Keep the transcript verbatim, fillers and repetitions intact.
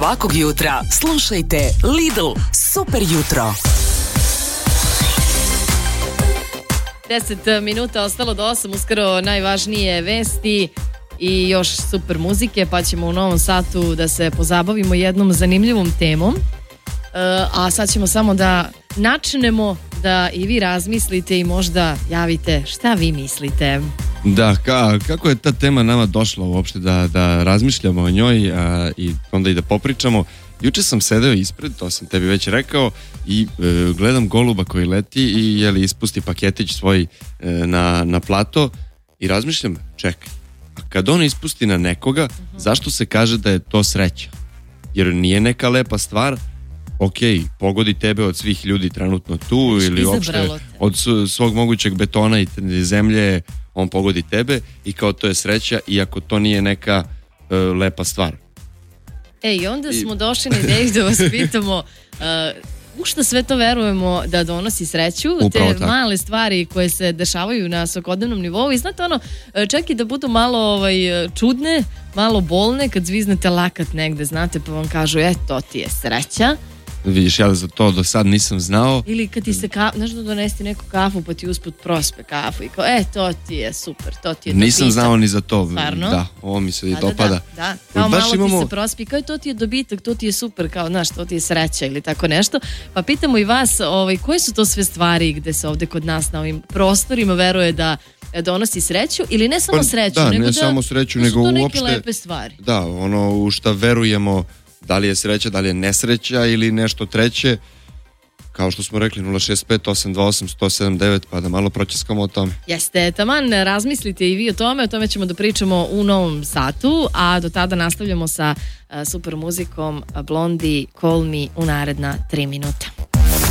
Svakog jutra slušajte Lidl Super jutro. deset minuta ostalo do osam, uskoro najvažnije vesti i još super muzike, pa ćemo u novom satu da se pozabavimo jednom zanimljivom temom. A sad ćemo samo da načnemo da i vi razmislite i možda javite šta vi mislite. Da, ka, kako je ta tema nama došla uopšte da, da razmišljamo o njoj a, i onda i da popričamo. Juče sam sedeo ispred, to sam tebi već rekao, i e, gledam goluba koji leti i jeli, ispusti paketić svoj e, na, na plato i razmišljam, čekaj, a kad on ispusti na nekoga, uh-huh. zašto se kaže da je to sreća? Jer nije neka lepa stvar, ok, pogodi tebe od svih ljudi trenutno tu Viš, ili uopšte od svog mogućeg betona i zemlje, on pogodi tebe i kao to je sreća, iako to nije neka e, lepa stvar. E, i onda smo došli na ideju da vas pitamo uh, u šta sve to verujemo da donosi sreću, upravo te tako. Male stvari koje se dešavaju na svakodnevnom nivou i znate ono, čak i da budu malo ovaj, čudne, malo bolne kad zviznete lakat negde, znate, pa vam kažu, e, to ti je sreća. Vidiš, ja za to do sad nisam znao. Ili kad ti se kafu, znaš da donesti neku kafu pa ti usput prospe kafu i kao, e, to ti je super, to ti je dobitak. Nisam znao ni za to. Stvarno? Da, ovo mi se i da, dopada. Da, da, da. Kao baš malo imamo... ti se prospi, kao to ti je dobitak, to ti je super, kao, znaš, to ti je sreća ili tako nešto. Pa pitamo i vas, ovaj, koje su to sve stvari gde se ovde kod nas na ovim prostorima veruje da donosi sreću ili ne samo sreću, da, nego ne da samo sreću, da su nego to neke uopšte, lepe stvari. Da, ono u šta verujemo, da li je sreća, da li je nesreća ili nešto treće, kao što smo rekli nula šest pet osam dva osam sto sedam devet, pa da malo pročeskamo o tome. Jeste, taman razmislite i vi o tome, o tome ćemo da pričamo u novom satu, a do tada nastavljamo sa uh, super muzikom Blondie, Call Me u naredna tri minuta.